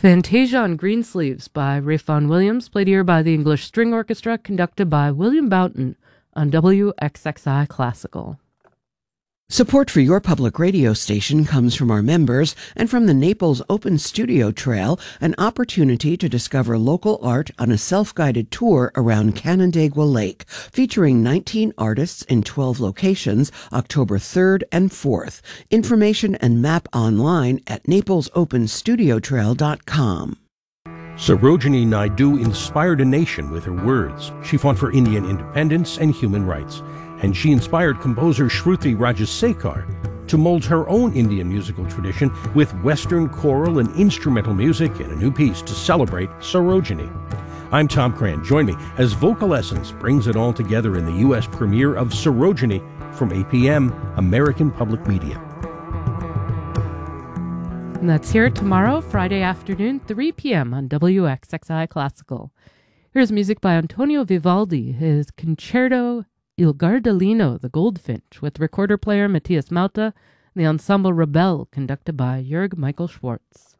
Fantasia on Greensleeves by Ralph Vaughan Williams, played here by the English String Orchestra, conducted by William Boughton on WXXI Classical. Support for your public radio station comes from our members and from the Naples Open Studio Trail, an opportunity to discover local art on a self-guided tour around Canandaigua Lake, featuring 19 artists in 12 locations, October 3rd and 4th. Information and map online at naplesopenstudiotrail.com. Sarojini Naidu inspired a nation with her words. She fought for Indian independence and human rights. And she inspired composer Shruti Rajasekar to mold her own Indian musical tradition with Western choral and instrumental music in a new piece to celebrate Sarojini. I'm Tom Cran. Join me as Vocal Essence brings it all together in the U.S. premiere of Sarojini from APM, American Public Media. And that's here tomorrow, Friday afternoon, 3 p.m. on WXXI Classical. Here's music by Antonio Vivaldi, his Concerto Il Gardellino, the Goldfinch, with recorder player Matthias Malta, and the Ensemble Rebel, conducted by Jörg Michael Schwartz.